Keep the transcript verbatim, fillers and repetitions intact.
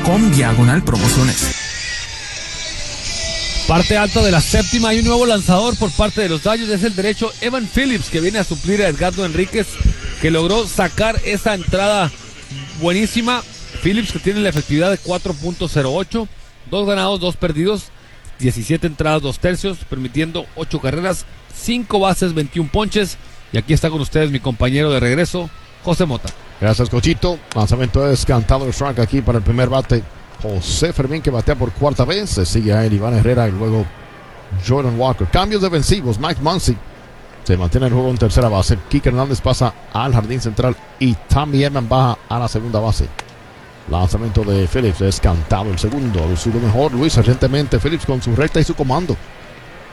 com diagonal promociones. Parte alta de la séptima, hay un nuevo lanzador por parte de los Dodgers, es el derecho Evan Phillips, que viene a suplir a Edgardo Enríquez, que logró sacar esa entrada buenísima. Phillips, que tiene la efectividad de cuatro punto cero ocho, dos ganados, dos perdidos, diecisiete entradas, dos tercios, permitiendo ocho carreras, cinco bases, veintiún ponches. Y aquí está con ustedes mi compañero de regreso, José Mota. Gracias, Cochito. Lanzamiento es cantado el strike aquí para el primer bate. José Fermín, que batea por cuarta vez. Se sigue a él Iván Herrera y luego Jordan Walker. Cambios defensivos. Mike Muncy se mantiene el juego en tercera base. Kike Hernández pasa al jardín central y Tommy Edman baja a la segunda base. Lanzamiento de Phillips es cantado el segundo. Lo subió mejor Luis recientemente. Phillips con su recta y su comando.